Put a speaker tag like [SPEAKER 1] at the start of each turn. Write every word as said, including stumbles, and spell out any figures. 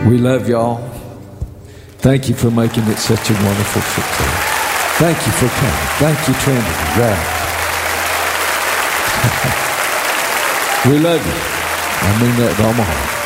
[SPEAKER 1] We love y'all. Thank you for making it such a wonderful trip. Thank you for coming. Thank you, Trinity. Right. We love you. I mean that with all my heart.